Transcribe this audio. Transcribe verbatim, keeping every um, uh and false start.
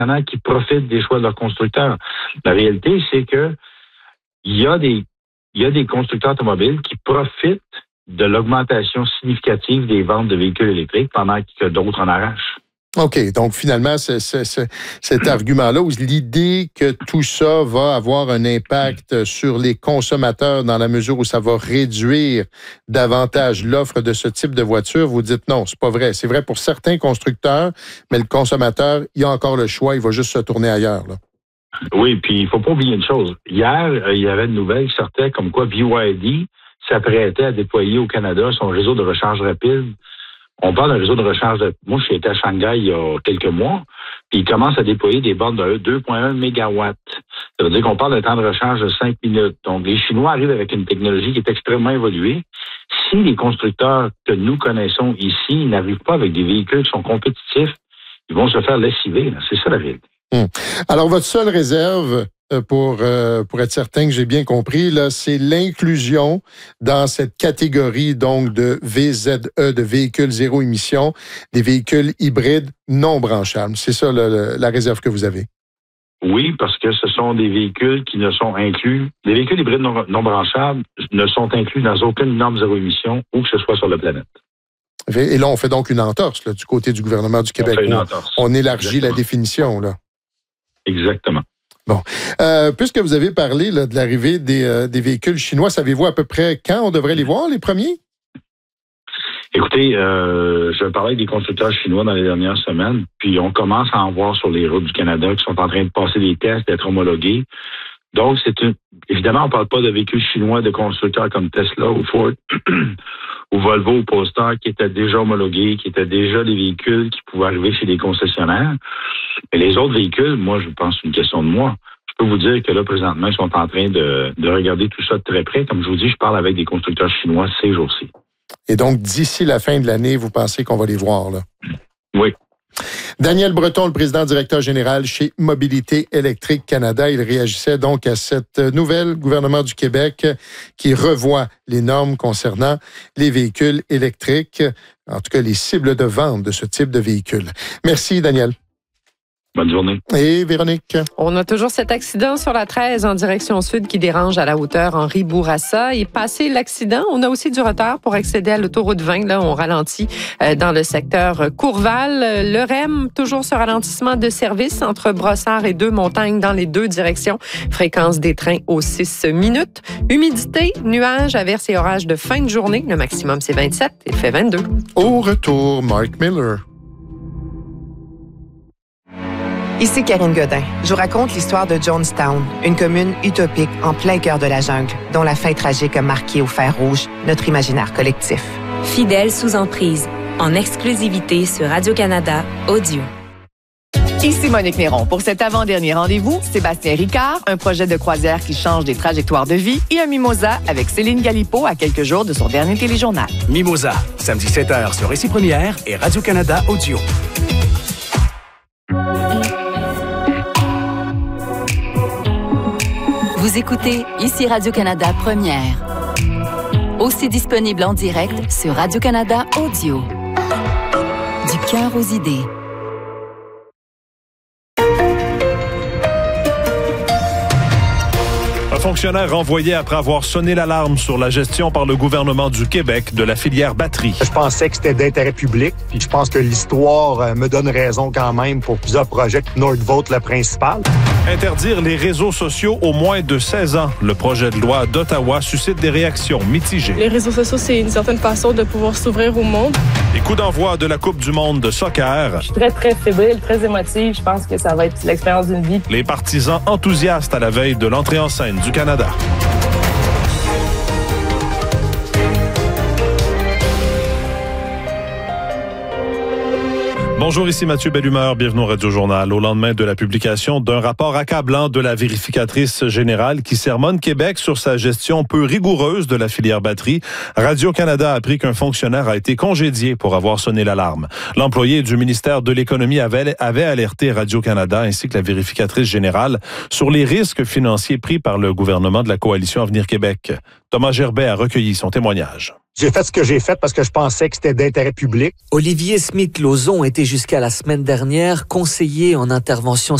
qui profitent des choix de leurs constructeurs. La réalité, c'est que il y a des, il y a des constructeurs automobiles qui profitent de l'augmentation significative des ventes de véhicules électriques pendant que d'autres en arrachent. OK. Donc, finalement, c'est, c'est, c'est, cet argument-là, ou l'idée que tout ça va avoir un impact sur les consommateurs dans la mesure où ça va réduire davantage l'offre de ce type de voiture, vous dites non, c'est pas vrai. C'est vrai pour certains constructeurs, mais le consommateur, il a encore le choix, il va juste se tourner ailleurs, là. Oui, puis il faut pas oublier une chose. Hier, euh, il y avait une nouvelle qui sortait comme quoi B Y D s'apprêtait à déployer au Canada son réseau de recharge rapide. On parle d'un réseau de recharge de... Moi, je suis été à Shanghai il y a quelques mois, puis ils commencent à déployer des bornes de deux virgule un mégawatts. Ça veut dire qu'on parle d'un temps de recharge de cinq minutes. Donc, les Chinois arrivent avec une technologie qui est extrêmement évoluée. Si les constructeurs que nous connaissons ici n'arrivent pas avec des véhicules qui sont compétitifs, ils vont se faire lessiver. Là. C'est ça la réalité. Hum. Alors, votre seule réserve, pour euh, pour être certain que j'ai bien compris, là, c'est l'inclusion dans cette catégorie donc de V Z E, de véhicules zéro émission, des véhicules hybrides non branchables. C'est ça le, le, la réserve que vous avez? Oui, parce que ce sont des véhicules qui ne sont inclus. Les véhicules hybrides non, non branchables ne sont inclus dans aucune norme zéro émission, où que ce soit sur la planète. Et là, on fait donc une entorse là, du côté du gouvernement du Québec. On fait une entorse. On élargit Exactement. la définition, là. Exactement. Bon. Euh, puisque vous avez parlé là, de l'arrivée des, euh, des véhicules chinois, savez-vous à peu près quand on devrait les voir, les premiers? Écoutez, euh, je parlais avec des constructeurs chinois dans les dernières semaines, puis on commence à en voir sur les routes du Canada qui sont en train de passer des tests, d'être homologués. Donc, c'est une... Évidemment, on ne parle pas de véhicules chinois de constructeurs comme Tesla ou Ford ou Volvo ou Polestar qui étaient déjà homologués, qui étaient déjà des véhicules qui pouvaient arriver chez des concessionnaires. Mais les autres véhicules, moi, je pense que c'est une question de moi. Je peux vous dire que là, présentement, ils sont en train de, de regarder tout ça de très près. Comme je vous dis, je parle avec des constructeurs chinois ces jours-ci. Et donc, d'ici la fin de l'année, vous pensez qu'on va les voir, là? Oui. Daniel Breton, le président directeur général chez Mobilité électrique Canada, il réagissait donc à cette nouvelle gouvernement du Québec qui revoit les normes concernant les véhicules électriques, en tout cas les cibles de vente de ce type de véhicules. Merci, Daniel. Bonne journée. Et Véronique? On a toujours cet accident sur la treize en direction sud qui dérange à la hauteur Henri Bourassa. Et passé l'accident, on a aussi du retard pour accéder à l'autoroute vingt. Là, on ralentit euh, dans le secteur Courval. Le R E M, toujours ce ralentissement de service entre Brossard et Deux-Montagnes dans les deux directions. Fréquence des trains aux six minutes. Humidité, nuages, averses et orages de fin de journée. Le maximum, c'est vingt-sept. Il fait vingt-deux. Au retour, Mark Miller. Ici Karine Godin. Je vous raconte l'histoire de Jonestown, une commune utopique en plein cœur de la jungle, dont la fin tragique a marqué au fer rouge notre imaginaire collectif. Fidèle sous emprise, en exclusivité sur Radio-Canada Audio. Ici Monique Néron. Pour cet avant-dernier rendez-vous, Sébastien Ricard, un projet de croisière qui change des trajectoires de vie et un mimosa avec Céline Galipo à quelques jours de son dernier téléjournal. Mimosa, samedi sept heures sur Récit Première et Radio-Canada Audio. Vous écoutez ici Radio-Canada Première. Aussi disponible en direct sur Radio-Canada Audio. Du cœur aux idées. Un fonctionnaire renvoyé après avoir sonné l'alarme sur la gestion par le gouvernement du Québec de la filière batterie. Je pensais que c'était d'intérêt public, puis je pense que l'histoire me donne raison quand même pour plusieurs projets. Nordvolt, le principal. Interdire les réseaux sociaux aux moins de seize ans. Le projet de loi d'Ottawa suscite des réactions mitigées. Les réseaux sociaux, c'est une certaine façon de pouvoir s'ouvrir au monde. Les coups d'envoi de la Coupe du monde de soccer. Je suis très, très fébrile, très émotive. Je pense que ça va être l'expérience d'une vie. Les partisans enthousiastes à la veille de l'entrée en scène du Canada. Bonjour, ici Mathieu Bellumeur, bienvenue au Radio-Journal. Au lendemain de la publication d'un rapport accablant de la vérificatrice générale qui sermonne Québec sur sa gestion peu rigoureuse de la filière batterie, Radio-Canada a appris qu'un fonctionnaire a été congédié pour avoir sonné l'alarme. L'employé du ministère de l'Économie avait, avait alerté Radio-Canada ainsi que la vérificatrice générale sur les risques financiers pris par le gouvernement de la coalition Avenir Québec. Thomas Gerbet a recueilli son témoignage. J'ai fait ce que j'ai fait parce que je pensais que c'était d'intérêt public. Olivier Smith-Lauzon était jusqu'à la semaine dernière conseiller en intervention